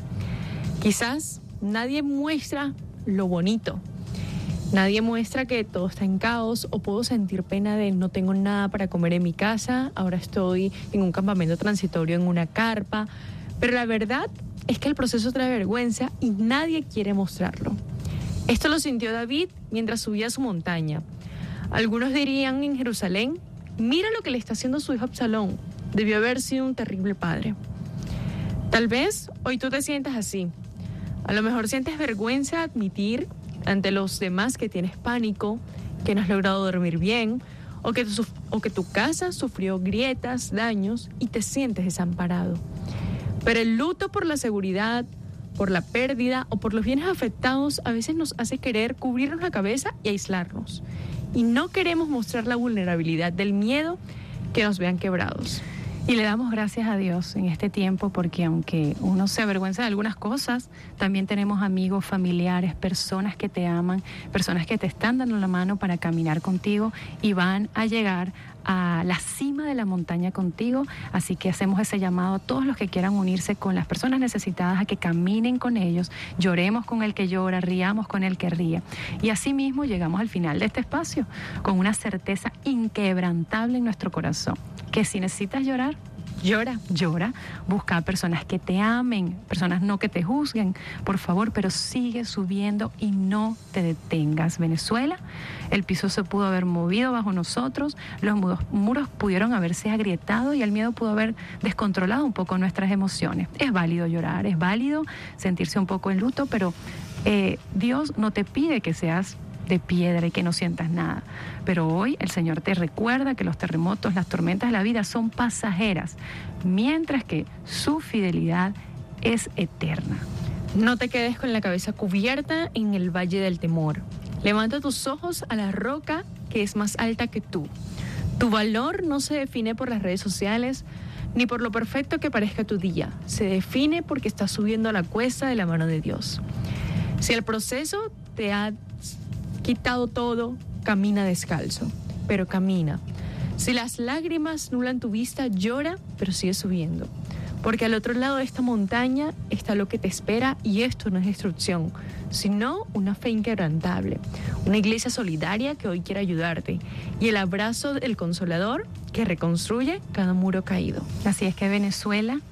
Quizás nadie muestra lo bonito, nadie muestra que todo está en caos, o puedo sentir pena de no tengo nada para comer en mi casa, ahora estoy en un campamento transitorio en una carpa, pero la verdad es que el proceso trae vergüenza y nadie quiere mostrarlo. Esto lo sintió David mientras subía a su montaña. Algunos dirían en Jerusalén, mira lo que le está haciendo su hijo Absalón, debió haber sido un terrible padre. Tal vez hoy tú te sientas así. A lo mejor sientes vergüenza admitir ante los demás que tienes pánico, que no has logrado dormir bien, o que tu, o que tu casa sufrió grietas, daños, y te sientes desamparado. Pero el luto por la seguridad, por la pérdida o por los bienes afectados a veces nos hace querer cubrirnos la cabeza y aislarnos. Y no queremos mostrar la vulnerabilidad del miedo que nos vean quebrados. Y le damos gracias a Dios en este tiempo, porque aunque uno se avergüenza de algunas cosas, también tenemos amigos, familiares, personas que te aman, personas que te están dando la mano para caminar contigo y van a llegar a la cima de la montaña contigo. Así que hacemos ese llamado a todos los que quieran unirse con las personas necesitadas, a que caminen con ellos, lloremos con el que llora, riamos con el que ríe. Y así mismo llegamos al final de este espacio con una certeza inquebrantable en nuestro corazón, que si necesitas llorar, llora, llora, busca a personas que te amen, personas no que te juzguen, por favor, pero sigue subiendo y no te detengas. Venezuela, el piso se pudo haber movido bajo nosotros, los muros, muros pudieron haberse agrietado y el miedo pudo haber descontrolado un poco nuestras emociones. Es válido llorar, es válido sentirse un poco en luto, pero eh, Dios no te pide que seas de piedra y que no sientas nada. Pero hoy el Señor te recuerda que los terremotos, las tormentas de la vida son pasajeras, mientras que su fidelidad es eterna. No te quedes con la cabeza cubierta en el valle del temor. Levanta tus ojos a la roca que es más alta que tú. Tu valor no se define por las redes sociales ni por lo perfecto que parezca tu día. Se define porque estás subiendo a la cuesta de la mano de Dios. Si el proceso te ha quitado todo, camina descalzo, pero camina. Si las lágrimas nublan tu vista, llora, pero sigue subiendo. Porque al otro lado de esta montaña está lo que te espera, y esto no es destrucción, sino una fe inquebrantable, una iglesia solidaria que hoy quiere ayudarte, y el abrazo del Consolador que reconstruye cada muro caído. Así es que Venezuela,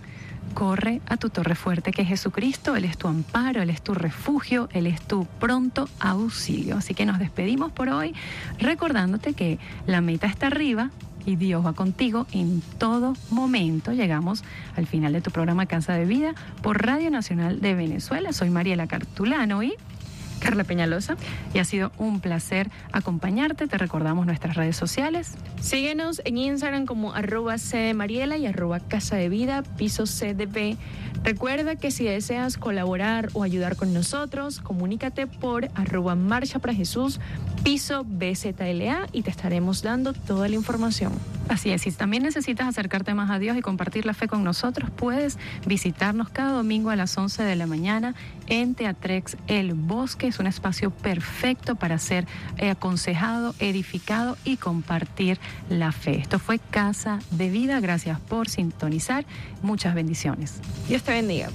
corre a tu torre fuerte, que es Jesucristo. Él es tu amparo, Él es tu refugio, Él es tu pronto auxilio. Así que nos despedimos por hoy recordándote que la meta está arriba y Dios va contigo en todo momento. Llegamos al final de tu programa Casa de Vida por Radio Nacional de Venezuela. Soy Mariela Cartulano y Carla Peñalosa. Y ha sido un placer acompañarte. Te recordamos nuestras redes sociales. Síguenos en Instagram como arroba cdmariela y arroba casa de vida, piso C D B. Recuerda que si deseas colaborar o ayudar con nosotros, comunícate por arroba marcha para Jesús, piso B Z L A y te estaremos dando toda la información. Así es, si también necesitas acercarte más a Dios y compartir la fe con nosotros, puedes visitarnos cada domingo a las once de la mañana en Teatrex El Bosque. Es un espacio perfecto para ser eh, aconsejado, edificado y compartir la fe. Esto fue Casa de Vida. Gracias por sintonizar. Muchas bendiciones. Dios te bendiga.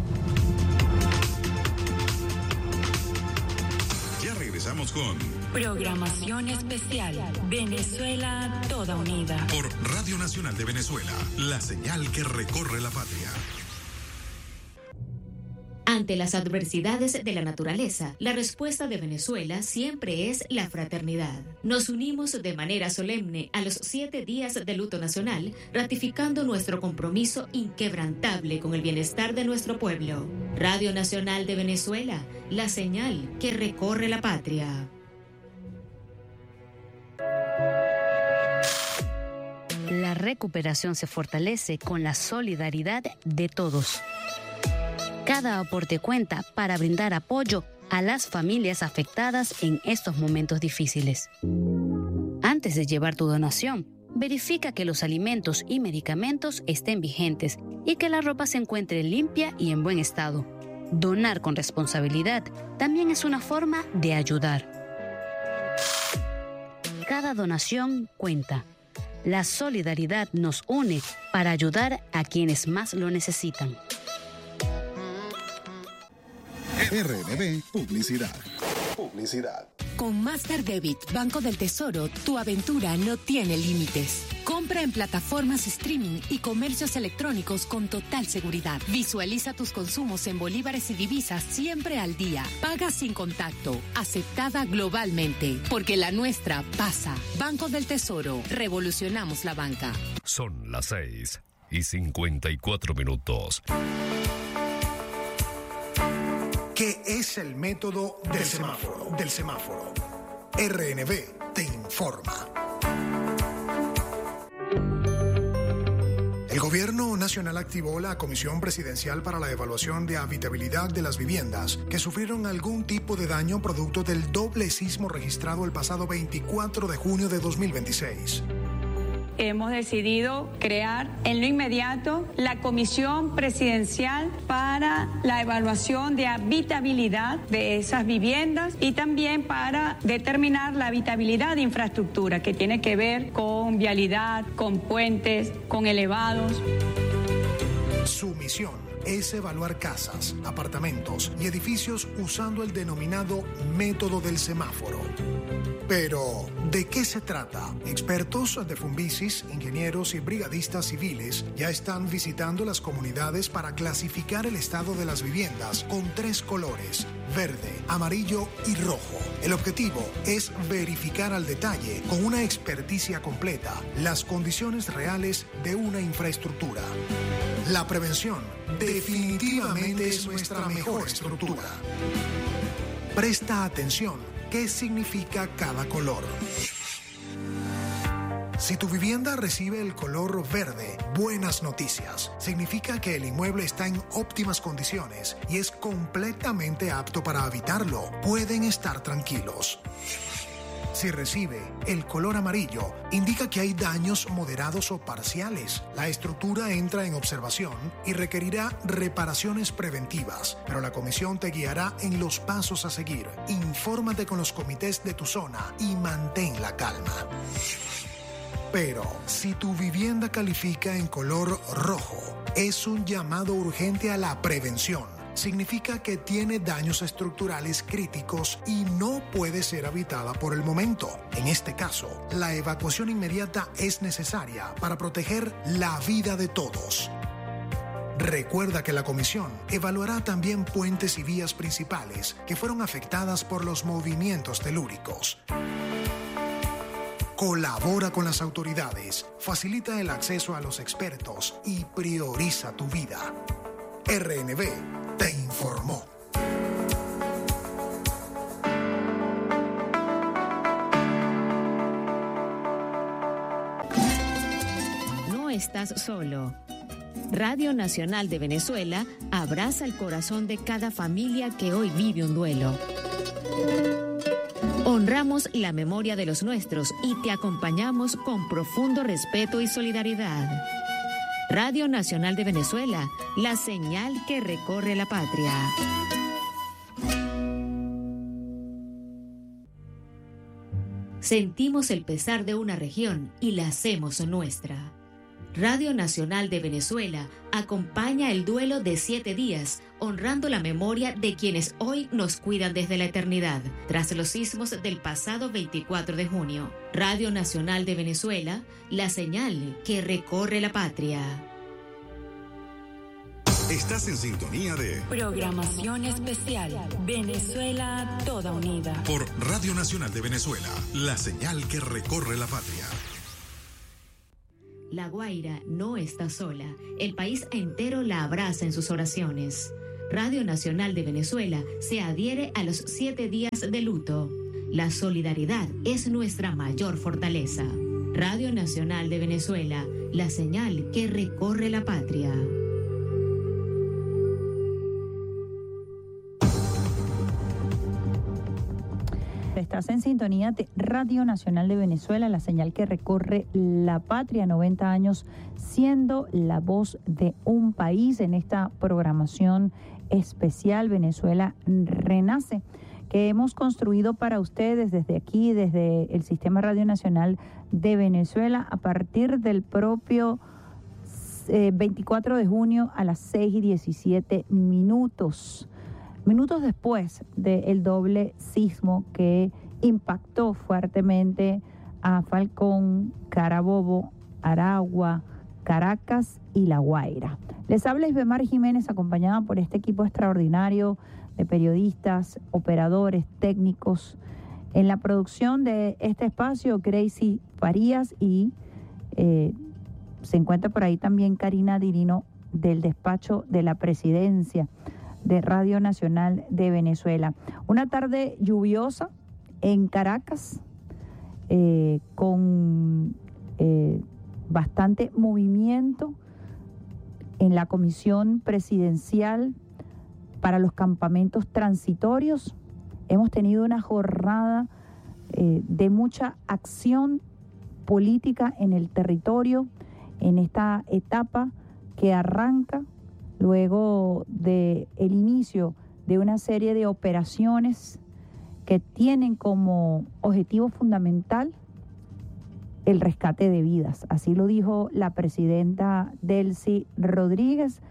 Ya regresamos con Programación especial. Venezuela toda unida. Por Radio Nacional de Venezuela, la señal que recorre la patria. Ante las adversidades de la naturaleza, la respuesta de Venezuela siempre es la fraternidad. Nos unimos de manera solemne a los siete días de luto nacional, ratificando nuestro compromiso inquebrantable con el bienestar de nuestro pueblo. Radio Nacional de Venezuela, la señal que recorre la patria. La recuperación se fortalece con la solidaridad de todos. Cada aporte cuenta para brindar apoyo a las familias afectadas en estos momentos difíciles. Antes de llevar tu donación, verifica que los alimentos y medicamentos estén vigentes y que la ropa se encuentre limpia y en buen estado. Donar con responsabilidad también es una forma de ayudar. Cada donación cuenta. La solidaridad nos une para ayudar a quienes más lo necesitan. R N B Publicidad. Publicidad. Con Master Debit Banco del Tesoro, tu aventura no tiene límites. Compra en plataformas streaming y comercios electrónicos con total seguridad. Visualiza tus consumos en bolívares y divisas siempre al día. Paga sin contacto. Aceptada globalmente. Porque la nuestra pasa. Banco del Tesoro. Revolucionamos la banca. Son las seis y cincuenta y cuatro minutos. ¿Qué es el método del semáforo? Del semáforo. R N B te informa. El Gobierno Nacional activó la Comisión Presidencial para la Evaluación de Habitabilidad de las Viviendas que sufrieron algún tipo de daño producto del doble sismo registrado el pasado veinticuatro de junio de dos mil veintiséis. Hemos decidido crear en lo inmediato la Comisión Presidencial para la evaluación de habitabilidad de esas viviendas y también para determinar la habitabilidad de infraestructura que tiene que ver con vialidad, con puentes, con elevados. Su misión es evaluar casas, apartamentos y edificios usando el denominado método del semáforo. Pero, ¿de qué se trata? Expertos de Funvisis, ingenieros y brigadistas civiles ya están visitando las comunidades para clasificar el estado de las viviendas con tres colores: verde, amarillo y rojo. El objetivo es verificar al detalle, con una experticia completa, las condiciones reales de una infraestructura. La prevención definitivamente es nuestra mejor estructura. Presta atención. ¿Qué significa cada color? Si tu vivienda recibe el color verde, buenas noticias. Significa que el inmueble está en óptimas condiciones y es completamente apto para habitarlo. Pueden estar tranquilos. Si recibe el color amarillo, indica que hay daños moderados o parciales. La estructura entra en observación y requerirá reparaciones preventivas, pero la comisión te guiará en los pasos a seguir. Infórmate con los comités de tu zona y mantén la calma. Pero si tu vivienda califica en color rojo, es un llamado urgente a la prevención. Significa que tiene daños estructurales críticos y no puede ser habitada por el momento. En este caso, la evacuación inmediata es necesaria para proteger la vida de todos. Recuerda que la comisión evaluará también puentes y vías principales que fueron afectadas por los movimientos telúricos. Colabora con las autoridades, facilita el acceso a los expertos y prioriza tu vida. R N B te informó. No estás solo. Radio Nacional de Venezuela abraza el corazón de cada familia que hoy vive un duelo. Honramos la memoria de los nuestros y te acompañamos con profundo respeto y solidaridad. Radio Nacional de Venezuela, la señal que recorre la patria. Sentimos el pesar de una región y la hacemos nuestra. Radio Nacional de Venezuela acompaña el duelo de siete días, honrando la memoria de quienes hoy nos cuidan desde la eternidad, tras los sismos del pasado veinticuatro de junio. Radio Nacional de Venezuela, la señal que recorre la patria. Estás en sintonía de Programación Especial Venezuela Toda Unida por Radio Nacional de Venezuela, la señal que recorre la patria. La Guaira no está sola. El país entero la abraza en sus oraciones. Radio Nacional de Venezuela se adhiere a los siete días de luto. La solidaridad es nuestra mayor fortaleza. Radio Nacional de Venezuela, la señal que recorre la patria. Estás en sintonía de Radio Nacional de Venezuela, la señal que recorre la patria, noventa años siendo la voz de un país en esta programación especial Venezuela Renace, que hemos construido para ustedes desde aquí, desde el Sistema Radio Nacional de Venezuela, a partir del propio eh, veinticuatro de junio a las seis y diecisiete minutos. Minutos después del doble sismo que impactó fuertemente a Falcón, Carabobo, Aragua, Caracas y La Guaira. Les habla Isbemar Jiménez, acompañada por este equipo extraordinario de periodistas, operadores, técnicos. En la producción de este espacio, Gracie Farías, y eh, se encuentra por ahí también Karina Dirino del despacho de la presidencia de Radio Nacional de Venezuela. Una tarde lluviosa en Caracas, eh, con eh, bastante movimiento en la Comisión Presidencial para los campamentos transitorios. Hemos tenido una jornada eh, de mucha acción política en el territorio, en esta etapa que arranca luego del inicio de una serie de operaciones que tienen como objetivo fundamental el rescate de vidas. Así lo dijo la presidenta Delcy Rodríguez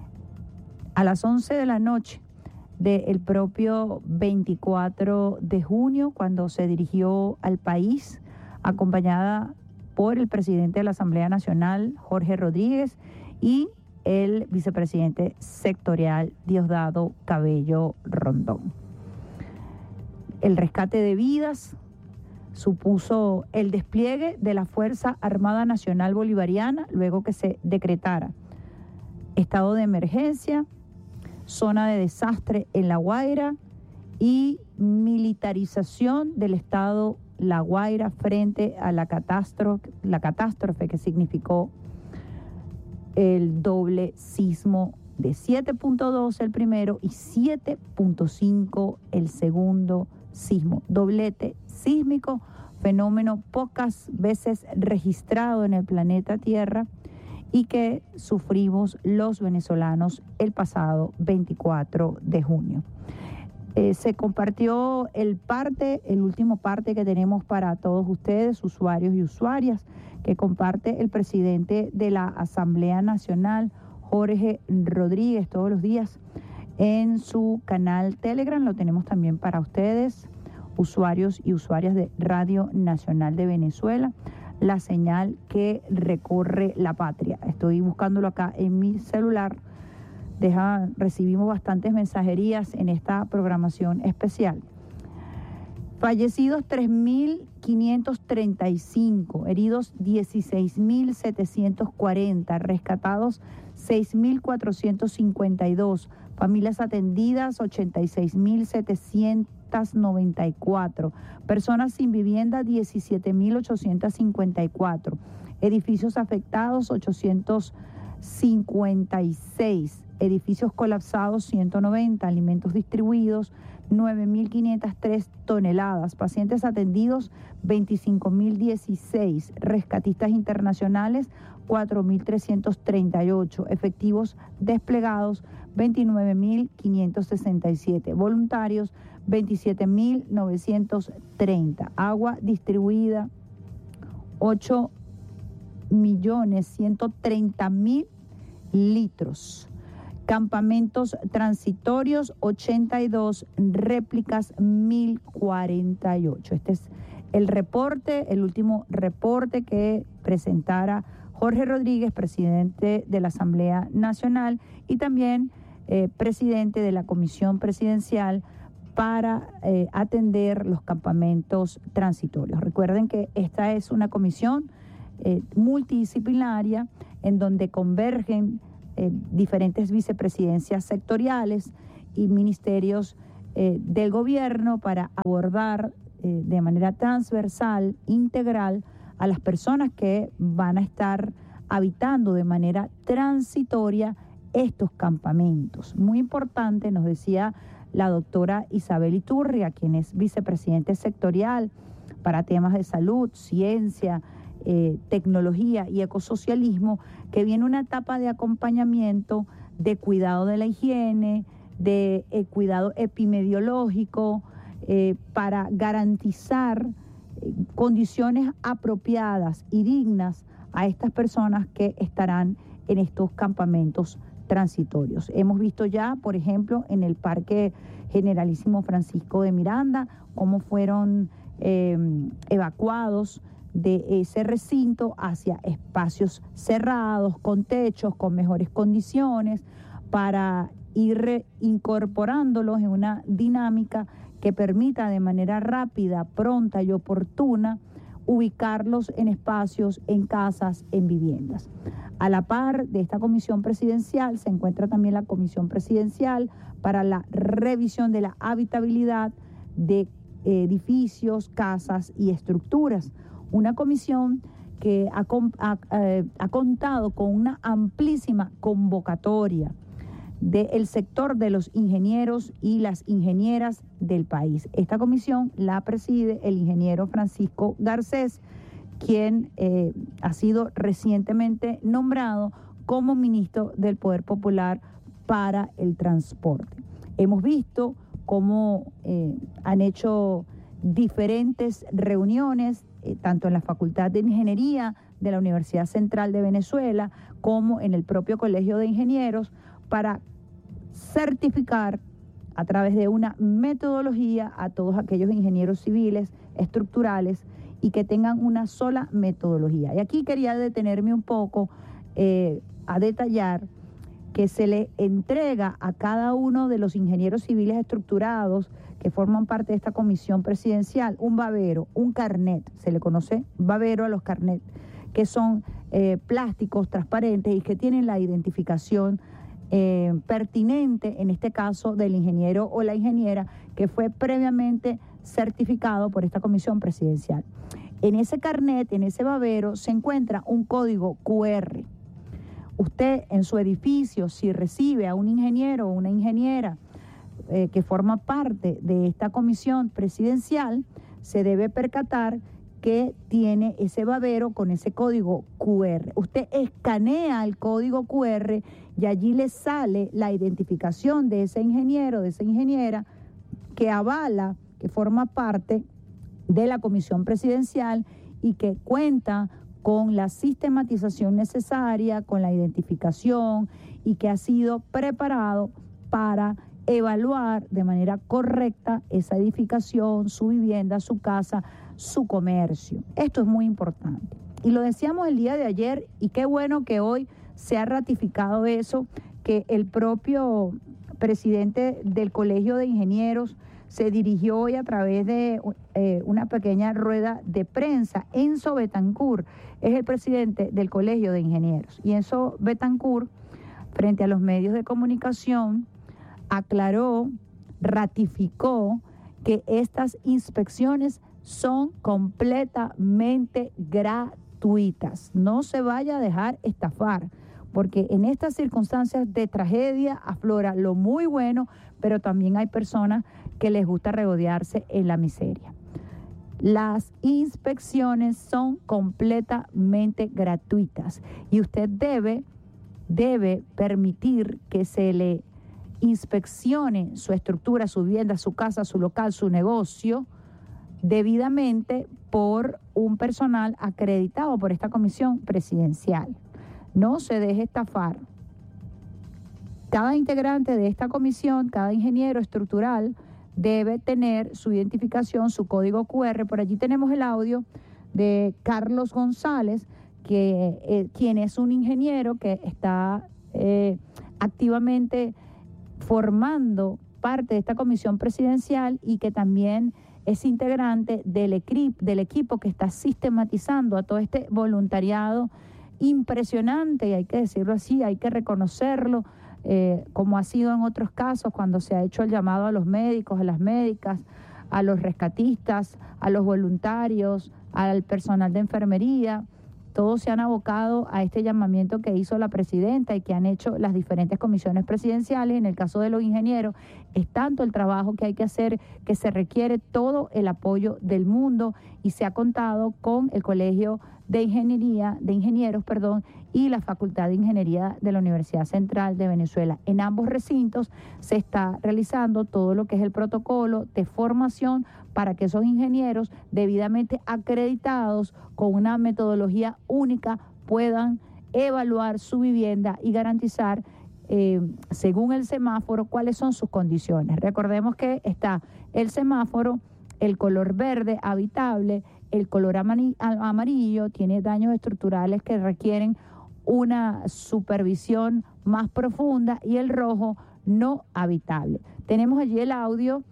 a las once de la noche del propio veinticuatro de junio, cuando se dirigió al país, acompañada por el presidente de la Asamblea Nacional, Jorge Rodríguez, y el vicepresidente sectorial Diosdado Cabello Rondón. El rescate de vidas supuso el despliegue de la Fuerza Armada Nacional Bolivariana luego que se decretara estado de emergencia, zona de desastre en La Guaira y militarización del estado La Guaira frente a la catástrofe, la catástrofe que significó el doble sismo de siete punto dos el primero y siete punto cinco el segundo sismo. Doblete sísmico, fenómeno pocas veces registrado en el planeta Tierra y que sufrimos los venezolanos el pasado veinticuatro de junio. Eh, se compartió el parte, el último parte que tenemos para todos ustedes, usuarios y usuarias, que comparte el presidente de la Asamblea Nacional, Jorge Rodríguez, todos los días en su canal Telegram. Lo tenemos también para ustedes, usuarios y usuarias de Radio Nacional de Venezuela, la señal que recorre la patria. Estoy buscándolo acá en mi celular Deja, recibimos bastantes mensajerías en esta programación especial. Fallecidos tres mil quinientos treinta y cinco, heridos dieciséis mil setecientos cuarenta, rescatados seis mil cuatrocientos cincuenta y dos, familias atendidas ochenta y seis mil setecientos noventa y cuatro, personas sin vivienda diecisiete mil ochocientos cincuenta y cuatro, edificios afectados ochocientos cincuenta y seis, edificios colapsados ciento noventa, alimentos distribuidos nueve mil quinientas tres toneladas, pacientes atendidos veinticinco mil dieciséis, rescatistas internacionales cuatro mil trescientos treinta y ocho, efectivos desplegados veintinueve mil quinientos sesenta y siete, voluntarios veintisiete mil novecientos treinta, agua distribuida ocho millones ciento treinta mil litros. Campamentos transitorios ochenta y dos, réplicas mil cuarenta y ocho. Este es el reporte, el último reporte que presentara Jorge Rodríguez, presidente de la Asamblea Nacional y también eh, presidente de la Comisión Presidencial para eh, atender los campamentos transitorios. Recuerden que esta es una comisión eh, multidisciplinaria en donde convergen Eh, diferentes vicepresidencias sectoriales y ministerios eh, del gobierno para abordar eh, de manera transversal, integral, a las personas que van a estar habitando de manera transitoria estos campamentos. Muy importante, nos decía la doctora Isabel Iturria, quien es vicepresidente sectorial para temas de salud, ciencia, Eh, tecnología y ecosocialismo, que viene una etapa de acompañamiento, de cuidado de la higiene, de eh, cuidado epidemiológico, eh, para garantizar eh, condiciones apropiadas y dignas a estas personas que estarán en estos campamentos transitorios. Hemos visto ya, por ejemplo, en el Parque Generalísimo Francisco de Miranda, cómo fueron eh, evacuados de ese recinto hacia espacios cerrados, con techos, con mejores condiciones, para ir incorporándolos en una dinámica que permita de manera rápida, pronta y oportuna ubicarlos en espacios, en casas, en viviendas. A la par de esta comisión presidencial se encuentra también la comisión presidencial para la revisión de la habitabilidad de edificios, casas y estructuras. Una comisión que ha, ha, eh, ha contado con una amplísima convocatoria del sector de los ingenieros y las ingenieras del país. Esta comisión la preside el ingeniero Francisco Garcés, quien eh, ha sido recientemente nombrado como ministro del Poder Popular para el Transporte. Hemos visto cómo eh, han hecho diferentes reuniones, eh, tanto en la Facultad de Ingeniería de la Universidad Central de Venezuela como en el propio Colegio de Ingenieros, para certificar a través de una metodología a todos aquellos ingenieros civiles, estructurales, y que tengan una sola metodología. Y aquí quería detenerme un poco eh, a detallar que se le entrega a cada uno de los ingenieros civiles estructurados que forman parte de esta comisión presidencial un babero, un carnet, se le conoce babero a los carnet, que son eh, plásticos transparentes y que tienen la identificación eh, pertinente, en este caso del ingeniero o la ingeniera, que fue previamente certificado por esta comisión presidencial. En ese carnet, en ese babero, se encuentra un código cu erre. Usted en su edificio, si recibe a un ingeniero o una ingeniera eh, que forma parte de esta comisión presidencial, se debe percatar que tiene ese babero con ese código cu erre. Usted escanea el código cu erre y allí le sale la identificación de ese ingeniero, de esa ingeniera, que avala, que forma parte de la comisión presidencial y que cuenta con la sistematización necesaria, con la identificación, y que ha sido preparado para evaluar de manera correcta esa edificación, su vivienda, su casa, su comercio. Esto es muy importante. Y lo decíamos el día de ayer, y qué bueno que hoy se ha ratificado eso, que el propio presidente del Colegio de Ingenieros se dirigió hoy a través de eh, una pequeña rueda de prensa. Enzo Betancourt es el presidente del Colegio de Ingenieros. Y Enzo Betancourt, frente a los medios de comunicación, aclaró, ratificó que estas inspecciones son completamente gratuitas. No se vaya a dejar estafar, porque en estas circunstancias de tragedia aflora lo muy bueno, pero también hay personas que les gusta regodearse en la miseria. Las inspecciones son completamente gratuitas y usted debe, debe permitir que se le inspeccione su estructura, su vivienda, su casa, su local, su negocio, debidamente por un personal acreditado por esta comisión presidencial. No se deje estafar. Cada integrante de esta comisión, cada ingeniero estructural, debe tener su identificación, su código cu erre. Por allí tenemos el audio de Carlos González, que, eh, quien es un ingeniero que está eh, activamente formando parte de esta comisión presidencial y que también es integrante del, equi- del equipo que está sistematizando a todo este voluntariado impresionante, y hay que decirlo así, hay que reconocerlo, eh, como ha sido en otros casos cuando se ha hecho el llamado a los médicos, a las médicas, a los rescatistas, a los voluntarios, al personal de enfermería. Todos se han abocado a este llamamiento que hizo la presidenta y que han hecho las diferentes comisiones presidenciales. En el caso de los ingenieros, es tanto el trabajo que hay que hacer que se requiere todo el apoyo del mundo, y se ha contado con el Colegio de Ingeniería, de Ingenieros, perdón, y la Facultad de Ingeniería de la Universidad Central de Venezuela. En ambos recintos se está realizando todo lo que es el protocolo de formación para que esos ingenieros debidamente acreditados con una metodología única puedan evaluar su vivienda y garantizar, eh, según el semáforo, cuáles son sus condiciones. Recordemos que está el semáforo, el color verde habitable, el color amarillo tiene daños estructurales que requieren una supervisión más profunda, y el rojo no habitable. Tenemos allí el audio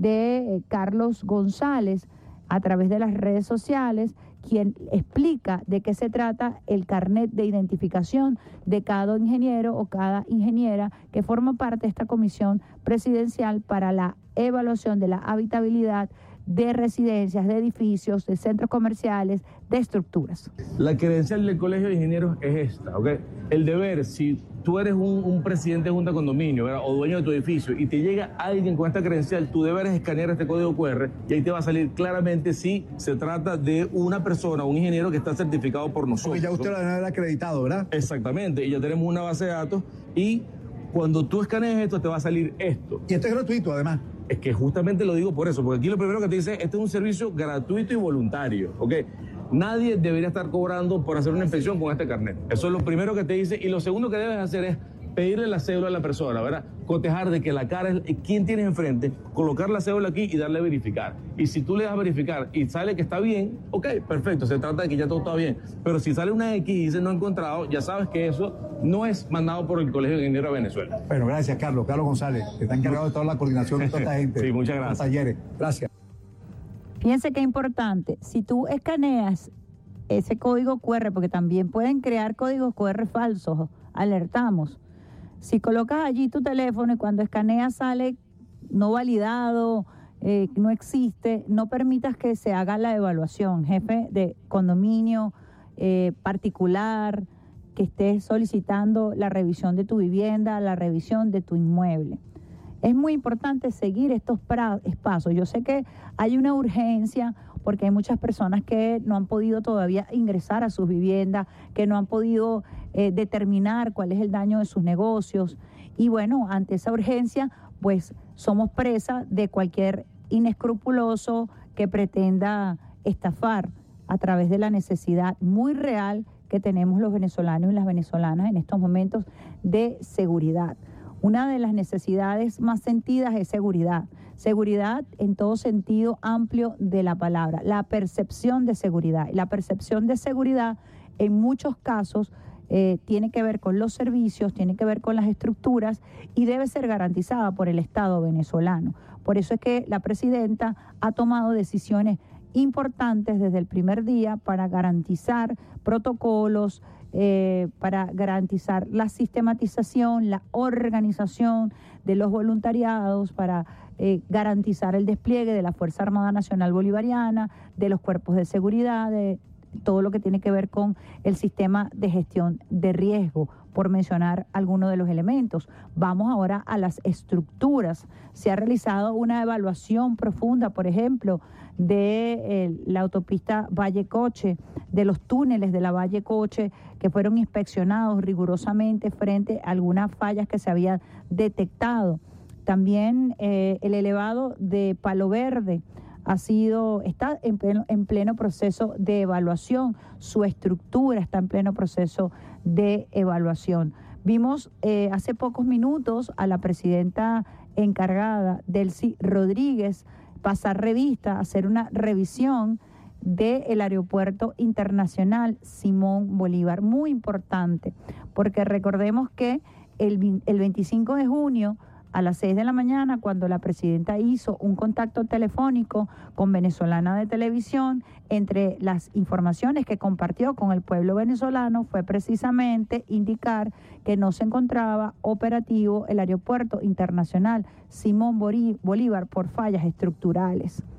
de Carlos González a través de las redes sociales, quien explica de qué se trata el carnet de identificación de cada ingeniero o cada ingeniera que forma parte de esta comisión presidencial para la evaluación de la habitabilidad de residencias, de edificios, de centros comerciales, de estructuras. La credencial del Colegio de Ingenieros es esta, ¿ok? El deber, si tú eres un, un presidente de junta de condominio, ¿verdad?, o dueño de tu edificio, y te llega alguien con esta credencial, tu deber es escanear este código cu erre y ahí te va a salir claramente si se trata de una persona, un ingeniero que está certificado por nosotros. Porque ya usted lo debe haber acreditado, ¿verdad? Exactamente, y ya tenemos una base de datos, y cuando tú escanees esto te va a salir esto. Y esto es gratuito, además. Es que justamente lo digo por eso, porque aquí lo primero que te dice, este es un servicio gratuito y voluntario, ¿ok? Nadie debería estar cobrando por hacer una inspección con este carnet. Eso es lo primero que te dice. Y lo segundo que debes hacer es pedirle la cédula a la persona, ¿verdad? Cotejar de que la cara es quién tienes enfrente, colocar la cédula aquí y darle a verificar. Y si tú le das a verificar y sale que está bien, ok, perfecto, se trata de que ya todo está bien. Pero si sale una X y dice no encontrado, ya sabes que eso no es mandado por el Colegio de Ingenieros de Venezuela. Bueno, gracias, Carlos. Carlos González, que está encargado de toda la coordinación de toda esta gente. Sí, muchas gracias. Los talleres. Gracias. Fíjense qué importante, si tú escaneas ese código cu erre, porque también pueden crear códigos cu erre falsos, alertamos. Si colocas allí tu teléfono y cuando escaneas sale no validado, eh, no existe, no permitas que se haga la evaluación. Jefe de condominio eh, particular, que estés solicitando la revisión de tu vivienda, la revisión de tu inmueble. Es muy importante seguir estos pasos. Yo sé que hay una urgencia porque hay muchas personas que no han podido todavía ingresar a sus viviendas, que no han podido eh, determinar cuál es el daño de sus negocios. Y bueno, ante esa urgencia, pues somos presa de cualquier inescrupuloso que pretenda estafar a través de la necesidad muy real que tenemos los venezolanos y las venezolanas en estos momentos de seguridad. Una de las necesidades más sentidas es seguridad. Seguridad en todo sentido amplio de la palabra. La percepción de seguridad. La percepción de seguridad en muchos casos eh, tiene que ver con los servicios, tiene que ver con las estructuras y debe ser garantizada por el Estado venezolano. Por eso es que la presidenta ha tomado decisiones importantes desde el primer día para garantizar protocolos, eh, para garantizar la sistematización, la organización de los voluntariados, para eh, garantizar el despliegue de la Fuerza Armada Nacional Bolivariana, de los cuerpos de seguridad, de todo lo que tiene que ver con el sistema de gestión de riesgo, por mencionar algunos de los elementos. Vamos ahora a las estructuras. Se ha realizado una evaluación profunda, por ejemplo, de eh, la autopista Valle Coche, de los túneles de la Valle Coche, que fueron inspeccionados rigurosamente frente a algunas fallas que se habían detectado. También eh, el elevado de Palo Verde ha sido, está en pleno, en pleno proceso de evaluación, su estructura está en pleno proceso de evaluación. Vimos eh, hace pocos minutos a la presidenta encargada, Delcy Rodríguez, pasar revista, hacer una revisión del Aeropuerto Internacional Simón Bolívar, muy importante, porque recordemos que el, el veinticinco de junio, a las seis de la mañana, cuando la presidenta hizo un contacto telefónico con Venezolana de Televisión, entre las informaciones que compartió con el pueblo venezolano fue precisamente indicar que no se encontraba operativo el Aeropuerto Internacional Simón Bolívar por fallas estructurales.